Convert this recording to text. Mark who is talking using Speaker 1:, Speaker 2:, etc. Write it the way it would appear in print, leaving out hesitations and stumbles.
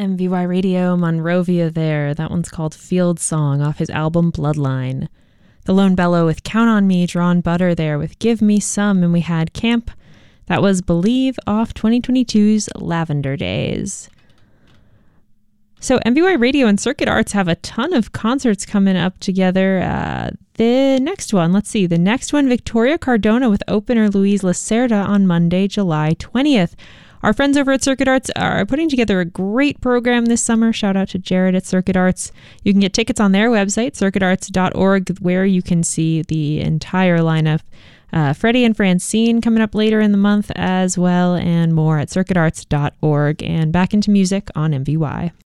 Speaker 1: MVY Radio, Monrovia there. That one's called Field Song off his album Bloodline. The Lone Bellow with Count on Me, Drawn Butter there with Give Me Some, and we had Camp. That was Believe off 2022's Lavender Days. So MVY Radio and Circuit Arts have a ton of concerts coming up together. The next one, Victoria Cardona with opener Louise Lacerda on Monday, July 20th. Our friends over at Circuit Arts are putting together a great program this summer. Shout out to Jared at Circuit Arts. You can get tickets on their website, circuitarts.org, where you can see the entire lineup. Freddie and Francine coming up later in the month as well, and more at circuitarts.org. And back into music on MVY.